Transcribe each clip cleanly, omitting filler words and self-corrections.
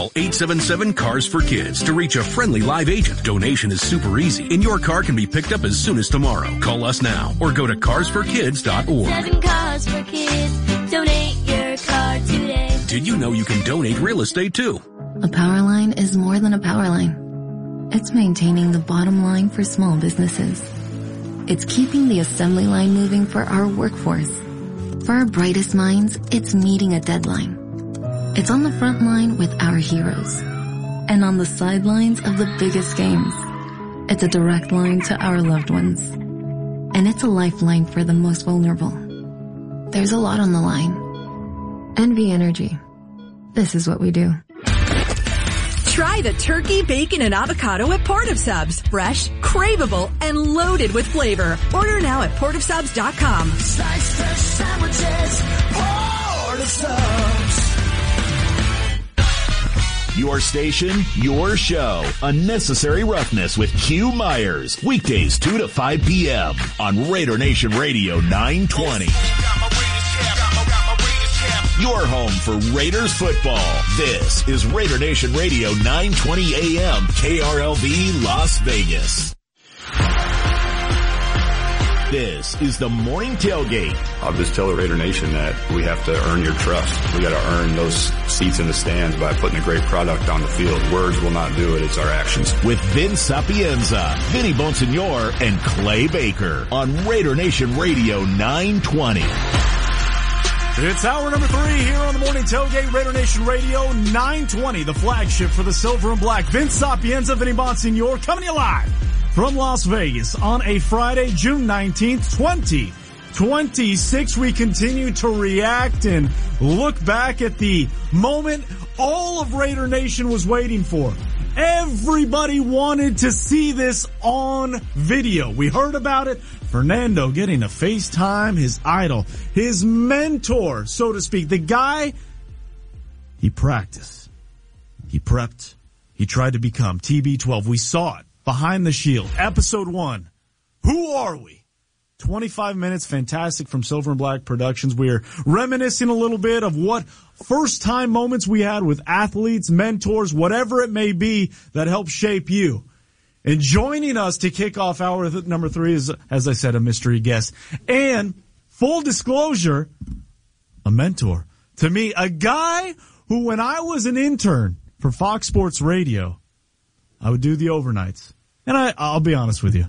Call 877-CARS-FOR-KIDS to reach a friendly live agent. Donation is super easy, and your car can be picked up as soon as tomorrow. Call us now or go to carsforkids.org. 7 Cars for Kids. Donate your car today. Did you know you can donate real estate too? A power line is more than a power line. It's maintaining the bottom line for small businesses. It's keeping the assembly line moving for our workforce. For our brightest minds, it's meeting a deadline. It's on the front line with our heroes. And on the sidelines of the biggest games. It's a direct line to our loved ones. And it's a lifeline for the most vulnerable. There's a lot on the line. NV Energy. This is what we do. Try the turkey, bacon, and avocado at Port of Subs. Fresh, craveable, and loaded with flavor. Order now at portofsubs.com. Sliced fresh sandwiches, Port of Subs. Your station, your show. Unnecessary Roughness with Q Myers. Weekdays 2 to 5 p.m. on Raider Nation Radio 920. Your home for Raiders football. This is Raider Nation Radio 920 AM, KRLV Las Vegas. This is the Morning Tailgate. I'll just tell the Raider Nation that we have to earn your trust. We got to earn those seats in the stands by putting a great product on the field. Words will not do it. It's our actions. With Vince Sapienza, Vinny Bonsignor, and Clay Baker on Raider Nation Radio 920. It's hour number 3 here on the Morning Tailgate, Raider Nation Radio 920, the flagship for the silver and black. Vince Sapienza, Vinny Bonsignor, coming to you live from Las Vegas on a Friday, June 19th, 2026. We continue to react and look back at the moment all of Raider Nation was waiting for. Everybody wanted to see this on video. We heard about it. Fernando getting to FaceTime his idol, his mentor, so to speak. The guy, he practiced, he prepped, he tried to become TB12. We saw it. Behind the Shield, episode 1. Who are we? 25 minutes, fantastic from Silver and Black Productions. We are reminiscing a little bit of what first-time moments we had with athletes, mentors, whatever it may be that helped shape you. And joining us to kick off hour number 3 is, as I said, a mystery guest. And full disclosure, a mentor. To me, a guy who, when I was an intern for Fox Sports Radio, I would do the overnights. And I'll be honest with you,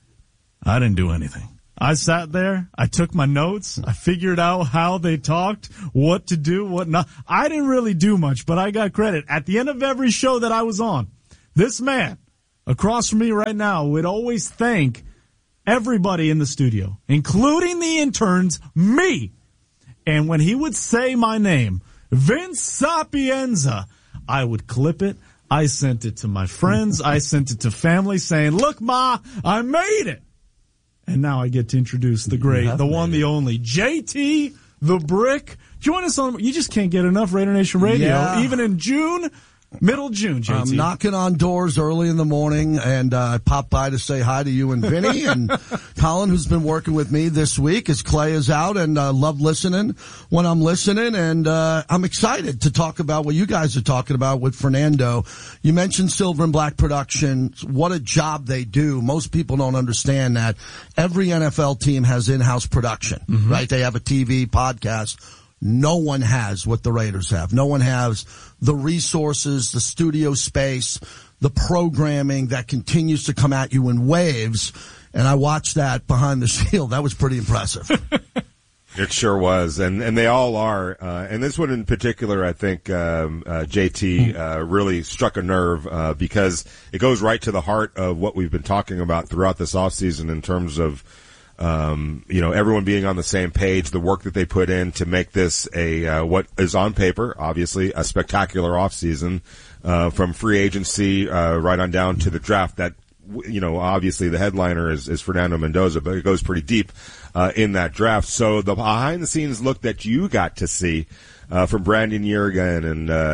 I didn't do anything. I sat there, I took my notes, I figured out how they talked, what to do, what not. I didn't really do much, but I got credit. At the end of every show that I was on, this man across from me right now would always thank everybody in the studio, including the interns, me. And when he would say my name, Vince Sapienza, I would clip it. I sent it to my friends. I sent it to family saying, look, Ma, I made it. And now I get to introduce the great, the one, the only, JT the Brick. Join us on, you just can't get enough Raider Nation Radio, even in June. Middle June, JT. I'm knocking on doors early in the morning, and I pop by to say hi to you and Vinny and Colin, who's been working with me this week as Clay is out, and love listening when I'm listening, and I'm excited to talk about what you guys are talking about with Fernando. You mentioned Silver and Black Productions. What a job they do. Most people don't understand that. Every NFL team has in-house production, right? They have a TV, podcast. No one has what the Raiders have. No one has the resources, the studio space, the programming that continues to come at you in waves. And I watched that behind the Shield. That was pretty impressive. It sure was. And they all are. And this one in particular, I think, JT, really struck a nerve, because it goes right to the heart of what we've been talking about throughout this offseason in terms of, everyone being on the same page, the work that they put in to make this what is on paper, obviously, a spectacular offseason, from free agency, right on down to the draft. That, obviously the headliner is Fernando Mendoza, but it goes pretty deep, in that draft. So the behind the scenes look that you got to see, from Brandon Jurgen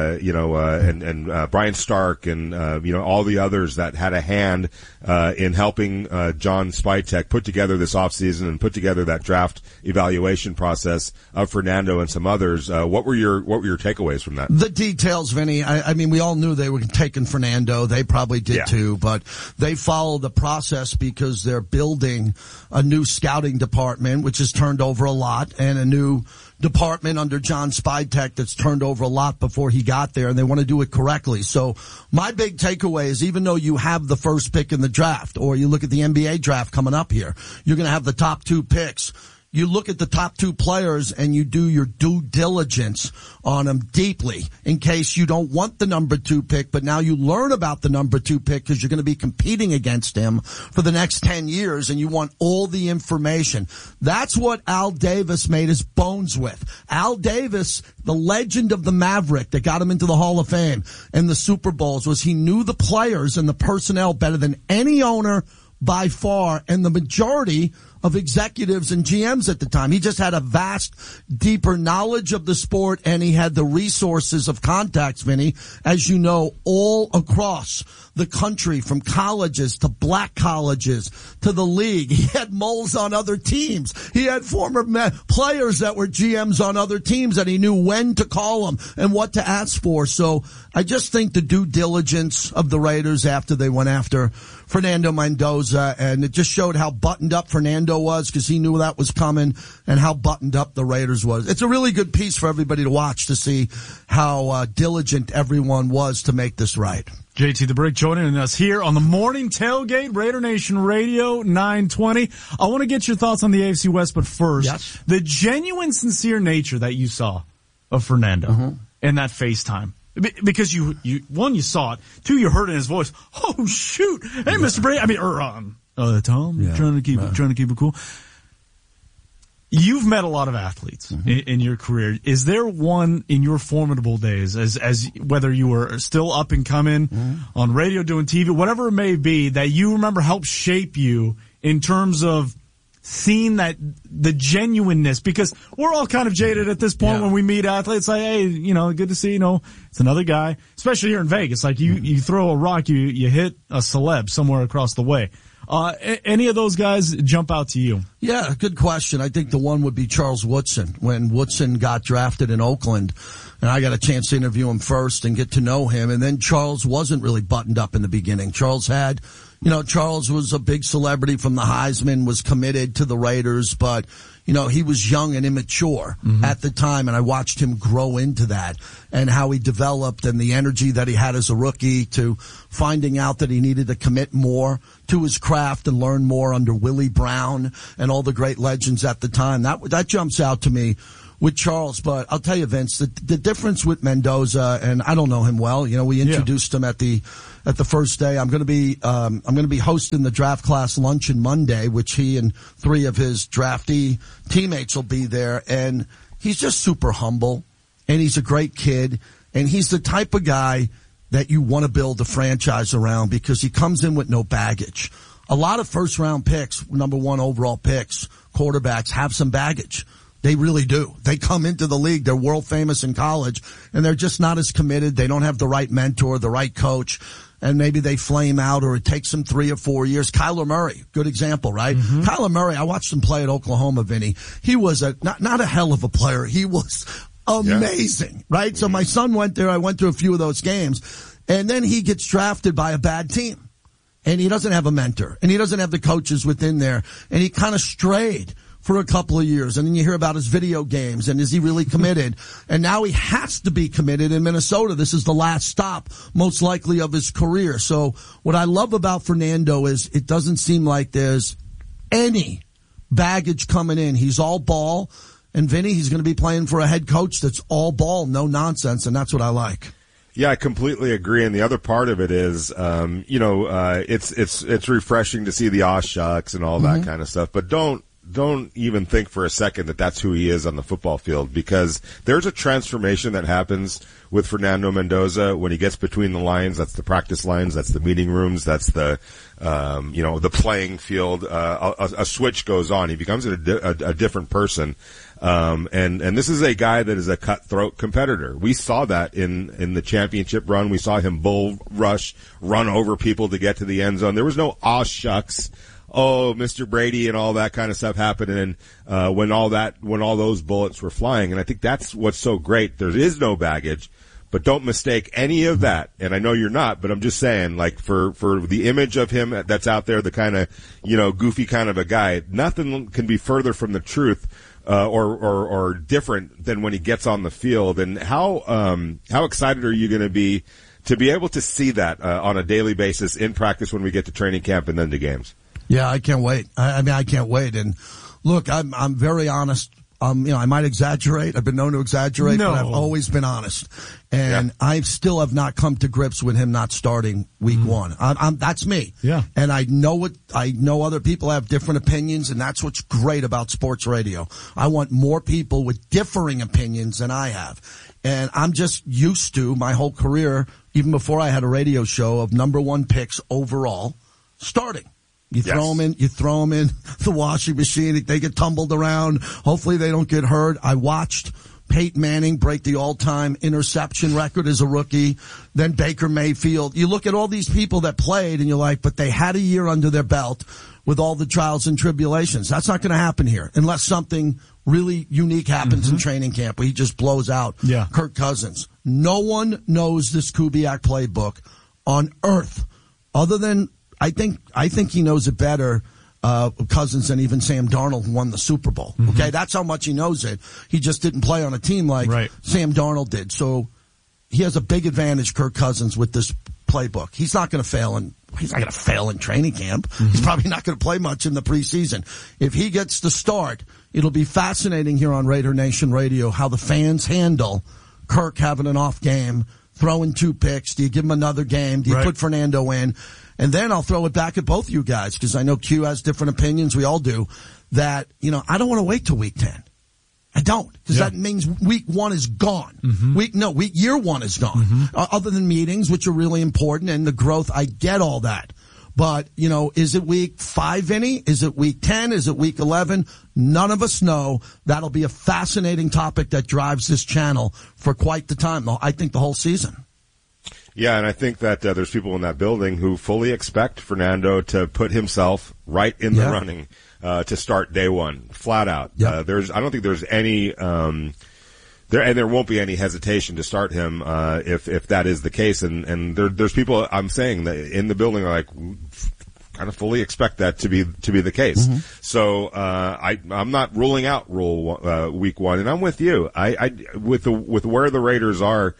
and Brian Stark and all the others that had a hand in helping John Spytek put together this offseason and put together that draft evaluation process of Fernando and some others. What were your takeaways from that? The details, Vinny. I mean, we all knew they were taking Fernando. They probably did too, but they follow the process because they're building a new scouting department, which has turned over a lot, and a new department under John Spytek that's turned over a lot before he got there, and they want to do it correctly. So my big takeaway is, even though you have the first pick in the draft, or you look at the NBA draft coming up here, you're going to have the top 2 picks. You look at the top 2 players and you do your due diligence on them deeply in case you don't want the number 2 pick, but now you learn about the number 2 pick because you're going to be competing against him for the next 10 years and you want all the information. That's what Al Davis made his bones with. Al Davis, the legend of the Maverick that got him into the Hall of Fame and the Super Bowls, was he knew the players and the personnel better than any owner by far, and the majority of executives and GMs at the time. He just had a vast, deeper knowledge of the sport, and he had the resources of contacts, Vinny, as you know, all across the country, from colleges to black colleges to the league. He had moles on other teams. He had former players that were GMs on other teams, and he knew when to call them and what to ask for. So I just think the due diligence of the Raiders after they went after Fernando Mendoza, and it just showed how buttoned up Fernando was because he knew that was coming, and how buttoned up the Raiders was. It's a really good piece for everybody to watch to see how diligent everyone was to make this right. JT the Brick joining us here on the Morning Tailgate, Raider Nation Radio 920. I want to get your thoughts on the AFC West, but first, the genuine, sincere nature that you saw of Fernando in that FaceTime. Because you saw it. 2, you heard it in his voice. Oh shoot! Hey, Mr. Brady. I mean, Tom, trying to keep it cool. You've met a lot of athletes in your career. Is there one in your formidable days, as whether you were still up and coming on radio, doing TV, whatever it may be, that you remember helped shape you in terms of seeing that the genuineness? Because we're all kind of jaded at this point when we meet athletes. Like, hey, good to see. It's another guy. Especially here in Vegas, like you throw a rock, you hit a celeb somewhere across the way. Any of those guys jump out to you? Yeah, good question. I think the one would be Charles Woodson. When Woodson got drafted in Oakland, and I got a chance to interview him first and get to know him, and then Charles wasn't really buttoned up in the beginning. Charles was a big celebrity from the Heisman, was committed to the Raiders, but he was young and immature at the time, and I watched him grow into that, and how he developed, and the energy that he had as a rookie, to finding out that he needed to commit more to his craft and learn more under Willie Brown and all the great legends at the time. That jumps out to me with Charles. But I'll tell you, Vince, the difference with Mendoza, and I don't know him well. We introduced him at the first day. I'm going to be hosting the draft class luncheon Monday, which he and 3 of his draftee teammates will be there. And he's just super humble, and he's a great kid, and he's the type of guy that you want to build a franchise around because he comes in with no baggage. A lot of first round picks, number 1 overall picks, quarterbacks, have some baggage. They really do. They come into the league, they're world famous in college, and they're just not as committed. They don't have the right mentor, the right coach, and maybe they flame out, or it takes them 3 or 4 years. Kyler Murray, good example, right? Kyler Murray, I watched him play at Oklahoma, Vinny. He was not a hell of a player. He was amazing, right? So my son went there. I went to a few of those games, and then he gets drafted by a bad team, and he doesn't have a mentor, and he doesn't have the coaches within there, and he kind of strayed for a couple of years. And then you hear about his video games, and is he really committed? And now he has to be committed in Minnesota. This is the last stop, most likely, of his career. So what I love about Fernando is it doesn't seem like there's any baggage coming in. He's all ball. And Vinny, he's going to be playing for a head coach that's all ball, no nonsense, and that's what I like. Yeah, I completely agree. And the other part of it is, it's refreshing to see the aw shucks and all that kind of stuff. But don't even think for a second that that's who he is on the football field, because there's a transformation that happens with Fernando Mendoza when he gets between the lines. That's the practice lines. That's the meeting rooms. That's the, the playing field. A switch goes on. He becomes a different person. And this is a guy that is a cutthroat competitor. We saw that in the championship run. We saw him bull rush, run over people to get to the end zone. There was no aw shucks, oh, Mr. Brady and all that kind of stuff happening, when all those bullets were flying. And I think that's what's so great. There is no baggage, but don't mistake any of that. And I know you're not, but I'm just saying, like, for the image of him that's out there, the kind of, goofy kind of a guy, nothing can be further from the truth, or different than when he gets on the field. And how excited are you going to be able to see that, on a daily basis in practice when we get to training camp and then to games? Yeah, I can't wait. I can't wait. And look, I'm very honest. I might exaggerate. I've been known to exaggerate, but I've always been honest. And I still have not come to grips with him not starting week one. That's me. Yeah. And I know other people have different opinions, and that's what's great about sports radio. I want more people with differing opinions than I have. And I'm just used to my whole career, even before I had a radio show, of number one picks overall starting. You throw them in the washing machine. They get tumbled around. Hopefully they don't get hurt. I watched Peyton Manning break the all-time interception record as a rookie. Then Baker Mayfield. You look at all these people that played and you're like, but they had a year under their belt with all the trials and tribulations. That's not going to happen here unless something really unique happens in training camp where he just blows out Kirk Cousins. No one knows this Kubiak playbook on earth other than I think he knows it better, Cousins, than even Sam Darnold, who won the Super Bowl. Okay, that's how much he knows it. He just didn't play on a team like Sam Darnold did. So he has a big advantage, Kirk Cousins, with this playbook. He's not going to fail in training camp. He's probably not going to play much in the preseason. If he gets the start, it'll be fascinating here on Raider Nation Radio how the fans handle Kirk having an off game, throwing 2 picks. Do you give him another game? Do you put Fernando in? And then I'll throw it back at both you guys, because I know Q has different opinions. We all do. That, I don't want to wait till week 10. I don't, because that means week 1 is gone. Year 1 is gone. Other than meetings, which are really important, and the growth, I get all that. But, is it week 5, Vinny? Is it week 10? Is it week 11? None of us know. That'll be a fascinating topic that drives this channel for quite the time. I think the whole season. Yeah, and I think that there's people in that building who fully expect Fernando to put himself right in the running to start day one, flat out. I don't think there's any there won't be any hesitation to start him if that is the case. And there's people I'm saying that in the building are like kind of fully expect that to be the case. So I'm not ruling out week 1, and I'm with you. With where the Raiders are.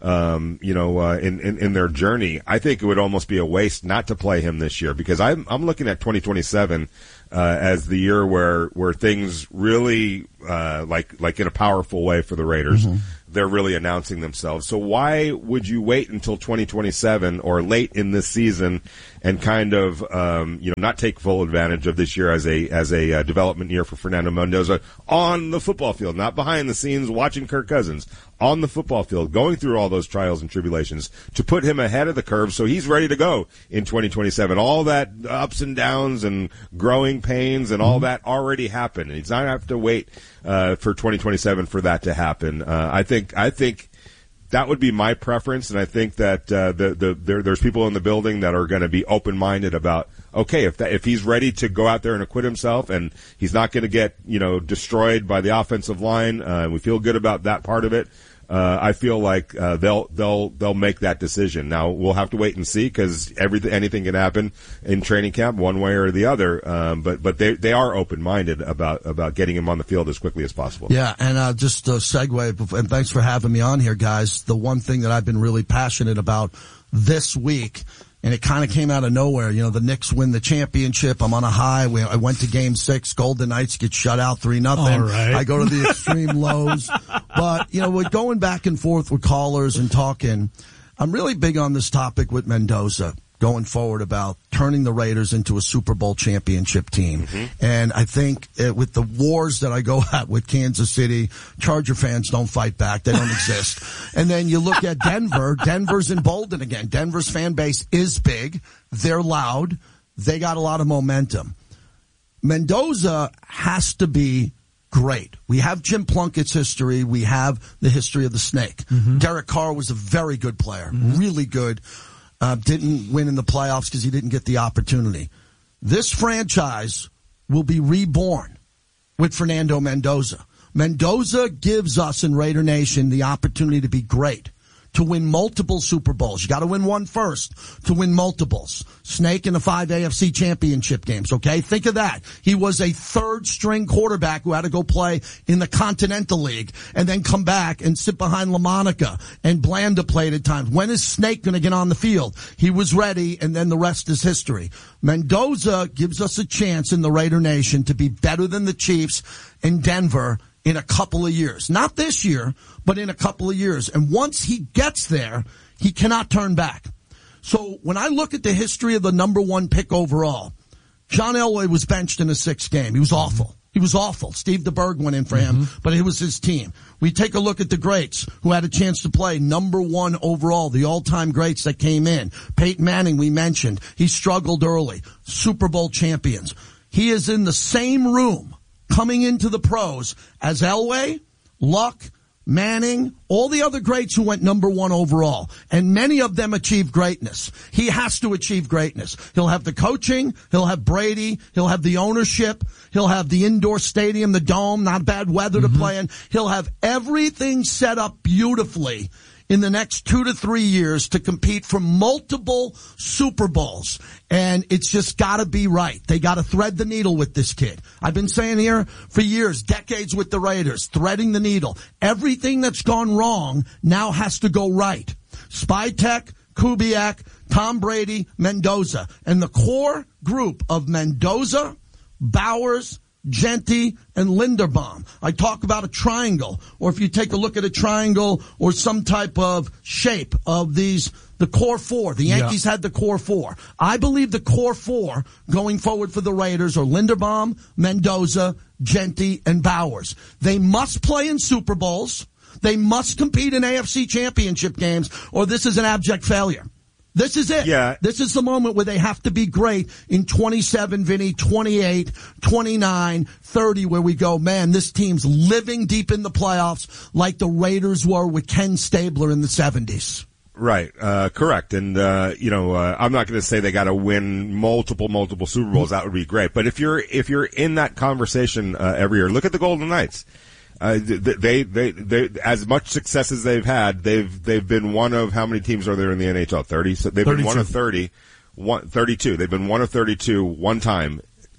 In their journey, I think it would almost be a waste not to play him this year, because I'm looking at 2027 as the year where things really like in a powerful way for the Raiders. They're really announcing themselves. So why would you wait until 2027 or late in this season and kind of not take full advantage of this year as a development year for Fernando Mendoza on the football field, not behind the scenes watching Kirk Cousins, on the football field, going through all those trials and tribulations to put him ahead of the curve so he's ready to go in 2027. All that ups and downs and growing pains and all that already happened. He's not going to have to wait for 2027 for that to happen. I think that would be my preference, and I think that there's people in the building that are going to be open-minded about, okay, if he's ready to go out there and acquit himself, and he's not going to get destroyed by the offensive line, and we feel good about that part of it. I feel like they'll make that decision. Now we'll have to wait and see, because anything can happen in training camp one way or the other. But they are open minded about getting him on the field as quickly as possible. Yeah, and just a segue, and thanks for having me on here, guys. The one thing that I've been really passionate about this week, and it kind of came out of nowhere. The Knicks win the championship. I'm on a high. I went to Game 6. Golden Knights get shut out 3-0. Right. I go to the extreme lows. But, we're going back and forth with callers and talking. I'm really big on this topic with Mendoza. going forward about turning the Raiders into a Super Bowl championship team. And I think with the wars that I go at with Kansas City, Charger fans don't fight back. They don't exist. And then you look at Denver. Denver's emboldened again. Denver's fan base is big. They're loud. They got a lot of momentum. Mendoza has to be great. We have Jim Plunkett's history. We have the history of the snake. Derek Carr was a very good player, really good. Didn't win in the playoffs because he didn't get the opportunity. This franchise will be reborn with Fernando Mendoza. Mendoza gives us in Raider Nation the opportunity to be great, to win multiple Super Bowls. You got to win one first to win multiples. Snake in the 5 AFC championship games, okay? Think of that. He was a third-string quarterback who had to go play in the Continental League and then come back and sit behind LaMonica, and Blanda played at times. When is Snake going to get on the field? He was ready, and then the rest is history. Mendoza gives us a chance in the Raider Nation to be better than the Chiefs in Denver in a couple of years. Not this year, but in a couple of years. And once he gets there, he cannot turn back. So when I look at the history of the number one pick overall, John Elway was benched in the 6th game. He was awful. He was awful. Steve DeBerg went in for him, but it was his team. We take a look at the greats who had a chance to play number one overall, the all-time greats that came in. Peyton Manning, we mentioned. He struggled early. Super Bowl champions. He is in the same room coming into the pros as Elway, Luck, Manning, all the other greats who went number one overall. And many of them achieved greatness. He has to achieve greatness. He'll have the coaching. He'll have Brady. He'll have the ownership. He'll have the indoor stadium, the dome, not bad weather to play in. He'll have everything set up beautifully in the next 2 to 3 years to compete for multiple Super Bowls. And it's just got to be right. They got to thread the needle with this kid. I've been saying here for years, decades with the Raiders, threading the needle. Everything that's gone wrong now has to go right. Spytek, Kubiak, Tom Brady, Mendoza. And the core group of Mendoza, Bowers, Genti, and Linderbaum. I talk about a triangle, or if you take a look at a triangle or some type of shape of these, the core four. The Yankees had the core four. I believe the core four going forward for the Raiders are Linderbaum, Mendoza, Genti, and Bowers. They must play in Super Bowls. They must compete in AFC championship games, or this is an abject failure. This is it. Yeah. This is the moment where they have to be great in 27, Vinny, 28, 29, 30, where we go, man, this team's living deep in the playoffs like the Raiders were with Ken Stabler in the 70s. Right, correct. And, I'm not going to say they got to win multiple Super Bowls. That would be great. But if you're in that conversation, every year, look at the Golden Knights. They as much success as they've had, they've been one of, how many teams are there in the NHL? 30. So they've 32. Been one of 32. They've been one of 32 one time,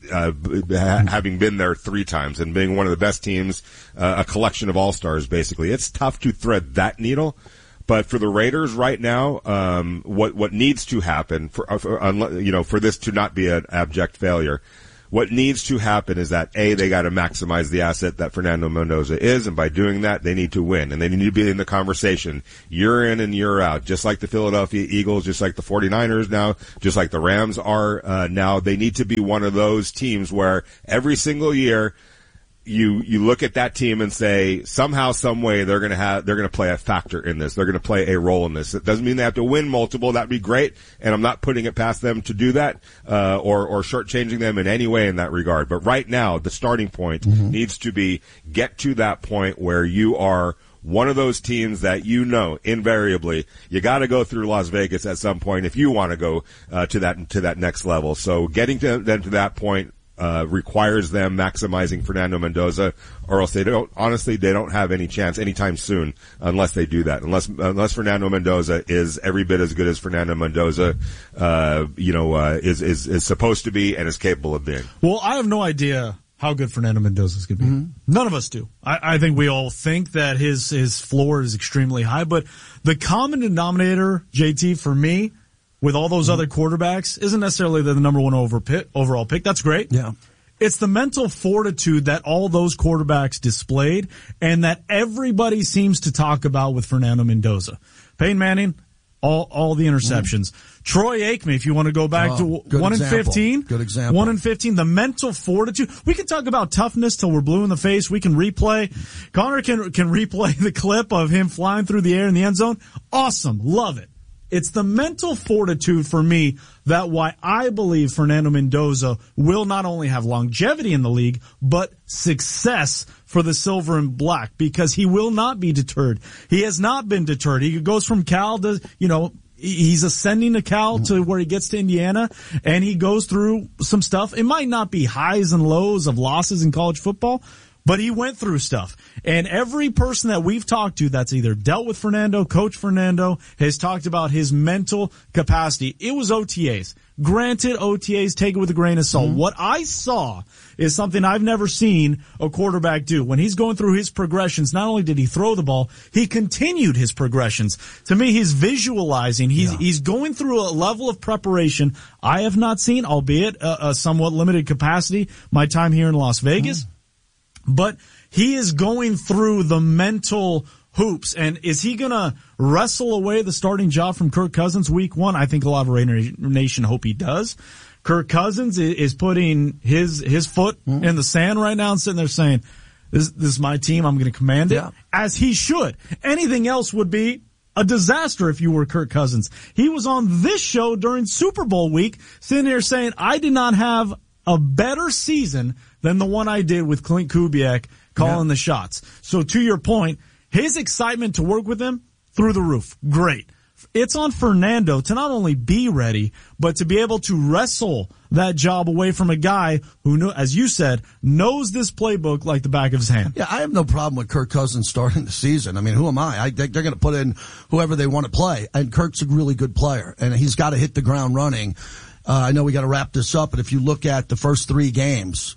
having been there 3 times and being one of the best teams, a collection of all-stars basically. It's tough to thread that needle. But for the Raiders right now, what needs to happen for this to not be an abject failure, what needs to happen is that, A, they got to maximize the asset that Fernando Mendoza is, and by doing that, they need to win. And they need to be in the conversation year in and year out, just like the Philadelphia Eagles, just like the 49ers now, just like the Rams are now. They need to be one of those teams where every single year you look at that team and say, somehow, some way, they're going to play a factor in this. They're going to play a role in this. It doesn't mean they have to win multiple. That'd be great. And I'm not putting it past them to do that, or shortchanging them in any way in that regard. But right now, the starting point needs to be get to that point where you are one of those teams that invariably you got to go through Las Vegas at some point if you want to go to that next level. So getting them to that point requires them maximizing Fernando Mendoza, or else they don't have any chance anytime soon unless they do that. Unless Fernando Mendoza is every bit as good as Fernando Mendoza, is supposed to be and is capable of being. Well, I have no idea how good Fernando Mendoza is going to be. None of us do. I think we all think that his floor is extremely high, but the common denominator, JT, for me, with all those other quarterbacks, isn't necessarily the number one overall pick. That's great. Yeah. It's the mental fortitude that all those quarterbacks displayed and that everybody seems to talk about with Fernando Mendoza. Peyton Manning, All the interceptions. Troy Aikman, if you want to go back to 1 and 15. Good example. 1 and 15. The mental fortitude. We can talk about toughness till we're blue in the face. We can replay. Connor can replay the clip of him flying through the air in the end zone. Awesome. Love it. It's the mental fortitude for me that why I believe Fernando Mendoza will not only have longevity in the league, but success for the Silver and Black, because he will not be deterred. He has not been deterred. He goes from Cal to, he's ascending to Cal to where he gets to Indiana, and he goes through some stuff. It might not be highs and lows of losses in college football, but he went through stuff. And every person that we've talked to that's either dealt with Fernando, Coach Fernando, has talked about his mental capacity. It was OTAs. Granted, OTAs, take it with a grain of salt. What I saw is something I've never seen a quarterback do. When he's going through his progressions, not only did he throw the ball, he continued his progressions. To me, he's visualizing. He's going through a level of preparation I have not seen, albeit a somewhat limited capacity, my time here in Las Vegas. But he is going through the mental hoops. And is he going to wrestle away the starting job from Kirk Cousins week 1? I think a lot of Raider Nation hope he does. Kirk Cousins is putting his foot in the sand right now and sitting there saying, this is my team. I'm going to command it, as he should. Anything else would be a disaster if you were Kirk Cousins. He was on this show during Super Bowl week sitting there saying, I did not have a better season than the one I did with Clint Kubiak calling the shots. So to your point, his excitement to work with him, through the roof. Great. It's on Fernando to not only be ready, but to be able to wrestle that job away from a guy who, as you said, knows this playbook like the back of his hand. Yeah, I have no problem with Kirk Cousins starting the season. I mean, who am I? They're going to put in whoever they want to play, and Kirk's a really good player, and he's got to hit the ground running. I know we got to wrap this up, but if you look at the first 3 games,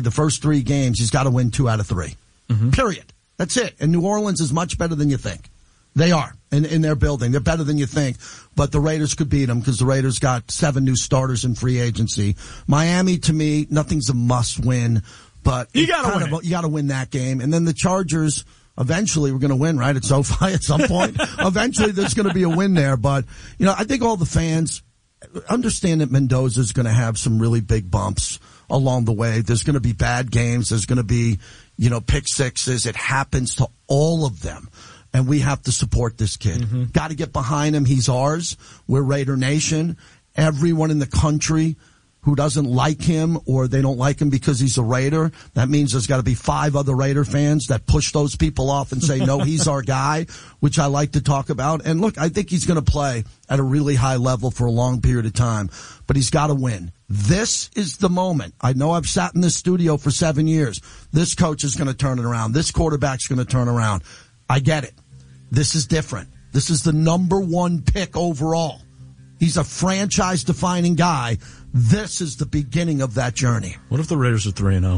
he's got to win 2 out of 3. Period. That's it. And New Orleans is much better than you think. They are in their building. They're better than you think. But the Raiders could beat them because the Raiders got 7 new starters in free agency. Miami, to me, nothing's a must win, but you got to win. You got to win that game. And then the Chargers. Eventually, we're going to win, right? At SoFi at some point. Eventually, there's going to be a win there. But I think all the fans understand that Mendoza is going to have some really big bumps along the way. There's going to be bad games. There's going to be, pick sixes. It happens to all of them. And we have to support this kid. Got to get behind him. He's ours. We're Raider Nation. Everyone in the country who doesn't like him or they don't like him because he's a Raider, that means there's got to be 5 other Raider fans that push those people off and say, no, he's our guy, which I like to talk about. And look, I think he's going to play at a really high level for a long period of time, but he's got to win. This is the moment. I know I've sat in this studio for 7 years. This coach is going to turn it around. This quarterback's going to turn around. I get it. This is different. This is the number 1 pick overall. He's a franchise-defining guy. This is the beginning of that journey. What if the Raiders are 3-0?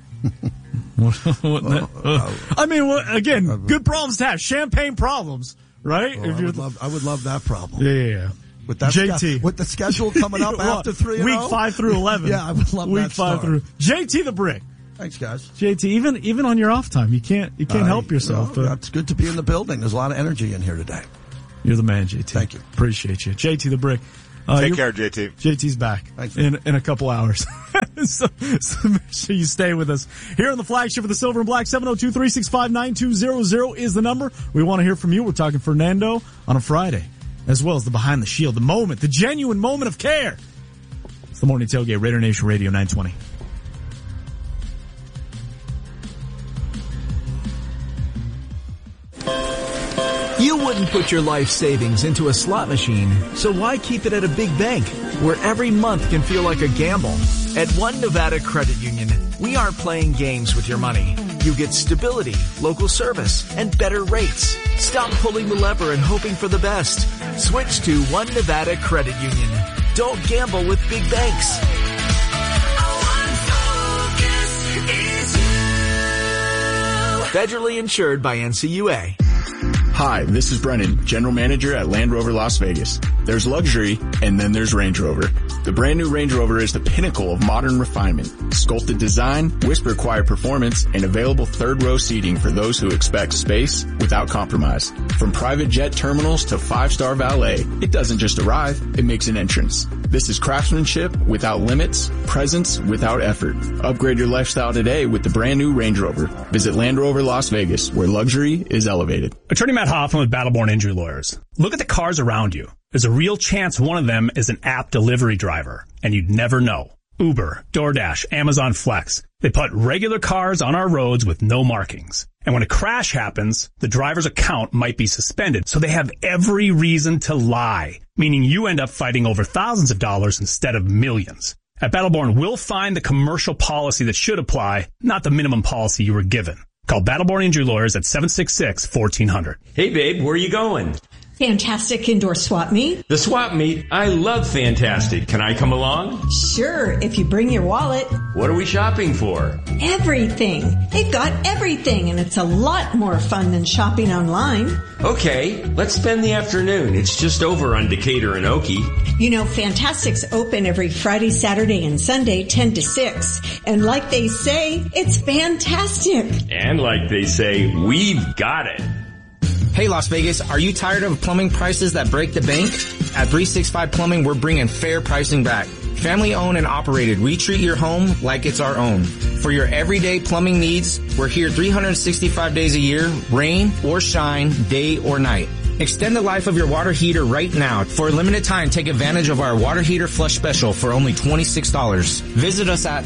I mean, again, good problems to have. Champagne problems, right? I would love that problem. Yeah. With that JT. With the schedule coming up after 3-0? Week 5 through 11. Yeah, I would love Week that 5 through. JT the Brick. Thanks, guys. JT, even on your off time, you can't help yourself. It's good to be in the building. There's a lot of energy in here today. You're the man, JT. Thank you. Appreciate you. JT the Brick. Take care, JT. JT's back in a couple hours. so make sure you stay with us. Here on the flagship of the Silver and Black, 702-365-9200 is the number. We want to hear from you. We're talking Fernando on a Friday, as well as the Behind the Shield, the moment, the genuine moment of care. It's the Morning Tailgate, Raider Nation Radio 920. You wouldn't put your life savings into a slot machine, so why keep it at a big bank where every month can feel like a gamble? At One Nevada Credit Union, we aren't playing games with your money. You get stability, local service, and better rates. Stop pulling the lever and hoping for the best. Switch to One Nevada Credit Union. Don't gamble with big banks. Federally insured by NCUA. Hi, this is Brennan, General Manager at Land Rover Las Vegas. There's luxury, and then there's Range Rover. The brand new Range Rover is the pinnacle of modern refinement. Sculpted design, whisper-quiet performance, and available third-row seating for those who expect space without compromise. From private jet terminals to 5-star valet, it doesn't just arrive, it makes an entrance. This is craftsmanship without limits, presence without effort. Upgrade your lifestyle today with the brand new Range Rover. Visit Land Rover Las Vegas, where luxury is elevated. Attorney Matt Hoffman with Battleborn Injury Lawyers. Look at the cars around you. There's a real chance one of them is an app delivery driver, and you'd never know. Uber, DoorDash, Amazon Flex. They put regular cars on our roads with no markings. And when a crash happens, the driver's account might be suspended, so they have every reason to lie, meaning you end up fighting over thousands of dollars instead of millions. At Battleborn, we'll find the commercial policy that should apply, not the minimum policy you were given. Call Battleborn Injury Lawyers at 766-1400. Hey, babe, where are you going? Fantastic Indoor Swap Meet. The swap meet? I love Fantastic. Can I come along? Sure, if you bring your wallet. What are we shopping for? Everything. They've got everything, and it's a lot more fun than shopping online. Okay, let's spend the afternoon. It's just over on Decatur and Okie. You know, Fantastic's open every Friday, Saturday, and Sunday, 10 to 6. And like they say, it's fantastic. And like they say, we've got it. Hey Las Vegas, are you tired of plumbing prices that break the bank? At 365 Plumbing, we're bringing fair pricing back. Family owned and operated, we treat your home like it's our own. For your everyday plumbing needs, we're here 365 days a year, rain or shine, day or night. Extend the life of your water heater right now. For a limited time, take advantage of our water heater flush special for only $26. Visit us at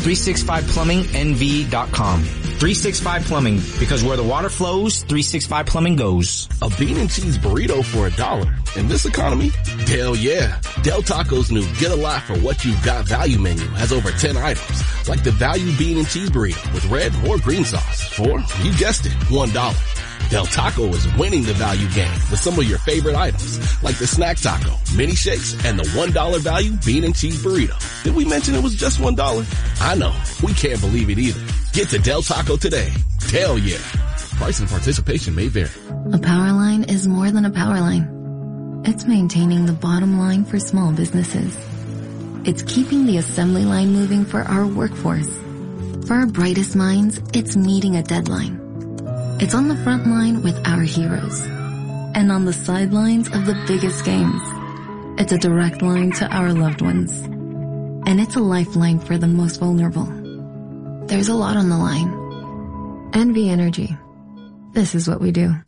365plumbingnv.com. 365 Plumbing, because where the water flows, 365 Plumbing goes. A bean and cheese burrito for $1. In this economy? Hell yeah. Del Taco's new Get a Lot for What You've Got value menu has over 10 items, like the value bean and cheese burrito with red or green sauce for, you guessed it, $1. Del Taco is winning the value game with some of your favorite items, like the snack taco, mini shakes, and the $1 value bean and cheese burrito. Did we mention it was just $1? I know. We can't believe it either. Get to Del Taco today. Hell yeah. Price and participation may vary. A power line is more than a power line. It's maintaining the bottom line for small businesses. It's keeping the assembly line moving for our workforce. For our brightest minds, it's meeting a deadline. It's on the front line with our heroes. And on the sidelines of the biggest games. It's a direct line to our loved ones. And it's a lifeline for the most vulnerable. There's a lot on the line. NV Energy. This is what we do.